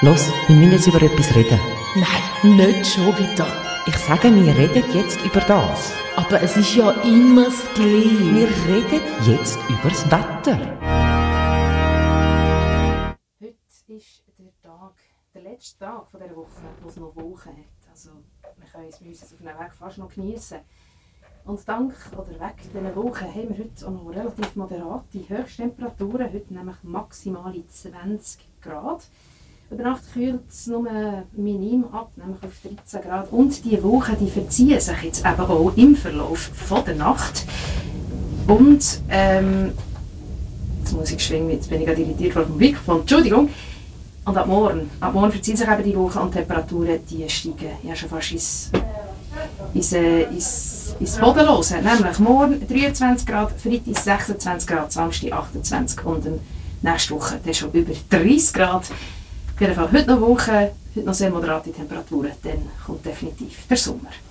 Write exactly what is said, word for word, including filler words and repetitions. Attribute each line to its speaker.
Speaker 1: Los, wir müssen jetzt über etwas reden.
Speaker 2: Nein, nicht schon wieder.
Speaker 1: Ich sage, wir reden jetzt über das.
Speaker 2: Aber es ist ja immer das Gleiche.
Speaker 1: Wir reden jetzt über das Wetter.
Speaker 3: Heute ist der Tag, der letzte Tag von dieser Woche, wo es noch Wolken hat. Also wir können es uns auf einem Weg fast noch geniessen. Und dank oder wegen dieser Wolken haben wir heute auch noch relativ moderate Höchsttemperaturen. Heute nämlich maximale zwanzig Grad. Über Nacht kühlt es nur minim ab, nämlich auf dreizehn Grad. Und die Wolken die verziehen sich jetzt eben auch im Verlauf von der Nacht. Und ähm, jetzt muss ich schwingen, jetzt bin ich gerade irritiert vom Mikrofon, Entschuldigung. Und ab morgen, ab morgen verziehen sich eben die Wolken und die Temperaturen die steigen ja schon fast ins, ins, äh, ins, ins Bodenlose. Nämlich morgen dreiundzwanzig Grad, Freitag sechsundzwanzig Grad, Samstag achtundzwanzig und dann nächste Woche dann schon über dreißig Grad. Auf jeden Fall heute noch Woche, heute noch sehr moderate Temperaturen, dann kommt definitiv der Sommer.